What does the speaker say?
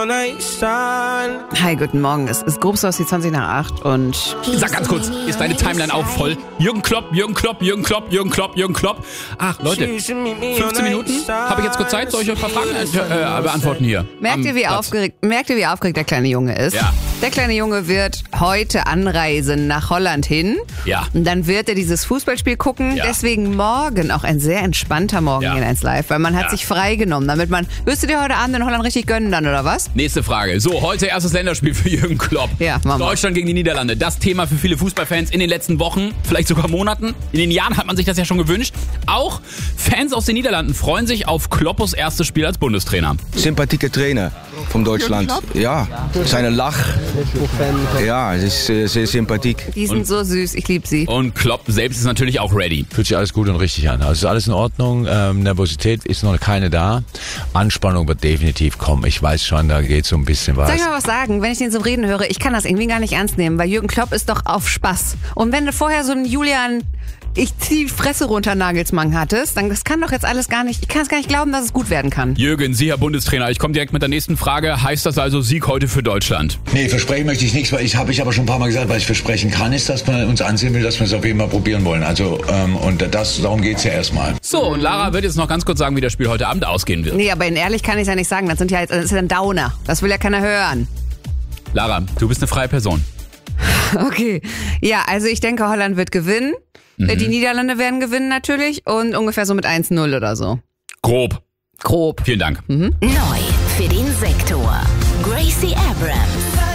Hi, guten Morgen. Es ist grob so aus die 20 nach 8 und... Sag ganz kurz, ist deine Timeline auch voll? Jürgen Klopp, Jürgen Klopp, Jürgen Klopp, Jürgen Klopp, Jürgen Klopp. Ach, Leute, 15 Minuten? Habe ich jetzt kurz Zeit? Soll ich euch ein paar Fragen beantworten hier? Merkt ihr, wie aufgeregt der kleine Junge ist? Ja. Der kleine Junge wird heute anreisen nach Holland hin. Ja. Und dann wird er dieses Fußballspiel gucken. Ja. Deswegen morgen auch ein sehr entspannter Morgen Ja. in 1 Live, weil man hat Ja. sich freigenommen, damit man... Wirst du dir heute Abend in Holland richtig gönnen dann, oder was? Nächste Frage. So, heute erstes Länderspiel für Jürgen Klopp. Ja, machen wir. Deutschland gegen die Niederlande. Das Thema für viele Fußballfans in den letzten Wochen, vielleicht sogar Monaten. In den Jahren hat man sich das ja schon gewünscht. Auch Fans aus den Niederlanden freuen sich auf Kloppos erstes Spiel als Bundestrainer. Sympathieke Trainer von Deutschland. Ja, seine Lach. Ja, es ist sehr sympathiek. Die sind so süß, ich liebe sie. Und Klopp selbst ist natürlich auch ready. Fühlt sich alles gut und richtig an. Also ist alles in Ordnung. Nervosität ist noch keine da. Anspannung wird definitiv kommen. Ich weiß schon, da geht so ein bisschen was. Soll ich mal was sagen? Wenn ich den so reden höre, ich kann das irgendwie gar nicht ernst nehmen, weil Jürgen Klopp ist doch auf Spaß. Und wenn du vorher so einen Julian, ich zieh die Fresse runter Nagelsmann hattest, dann das kann doch jetzt alles gar nicht, ich kann es gar nicht glauben, dass es gut werden kann. Jürgen, Sie, Herr Bundestrainer, ich komme direkt mit der nächsten Frage. Heißt das also Sieg heute für Deutschland? Nee, versprechen möchte ich nichts, weil ich aber schon ein paar Mal gesagt, was ich versprechen kann, ist, dass man uns ansehen will, dass wir es auf jeden Fall probieren wollen. Also, und darum geht's ja erstmal. So, und Lara wird jetzt noch ganz kurz sagen, wie das Spiel heute Abend ausgehen wird. Nee, aber in ehrlich kann ich ja nicht sagen, das ist ja ein Downer. Das will ja keiner hören. Lara, du bist eine freie Person. Okay. Ja, also ich denke, Holland wird gewinnen. Die Niederlande werden gewinnen natürlich und ungefähr so mit 1-0 oder so. Grob. Grob. Vielen Dank. Neu für den Sektor. Gracie Abrams.